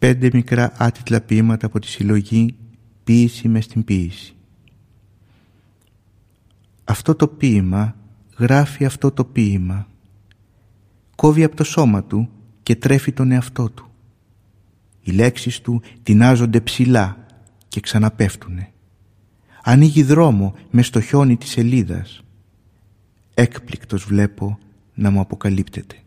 5 μικρά άτιτλα ποίηματα από τη συλλογή «Ποίηση μες στην ποίηση». Αυτό το ποίημα γράφει αυτό το ποίημα. Κόβει από το σώμα του και τρέφει τον εαυτό του. Οι λέξεις του τεινάζονται ψηλά και ξαναπέφτουνε. Ανοίγει δρόμο μες στο χιόνι της σελίδας. Έκπληκτος βλέπω να μου αποκαλύπτεται.